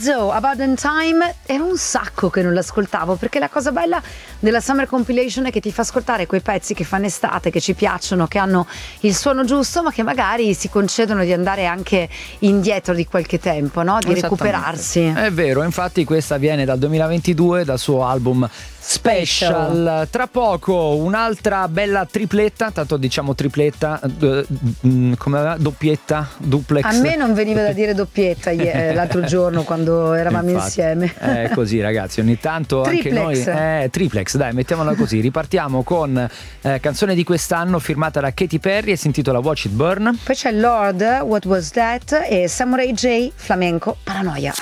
Lizzo, About Damn Time, era un sacco che non l'ascoltavo, perché la cosa bella della Summer Compilation è che ti fa ascoltare quei pezzi che fanno estate, che ci piacciono, che hanno il suono giusto, ma che magari si concedono di andare anche indietro di qualche tempo, no? Di recuperarsi. È vero, infatti questa viene dal 2022, dal suo album Special. Tra poco un'altra bella tripletta, tanto diciamo tripletta, come doppietta, duplex. A me non veniva da dire doppietta l'altro giorno quando eravamo insieme. È così, ragazzi, ogni tanto Triplex. Anche noi triplex, dai, mettiamola così. Ripartiamo con canzone di quest'anno firmata da Katy Perry e si intitola Watch It Burn. Poi c'è Lord, What Was That, e Samurai J, Flamenco, Paranoia.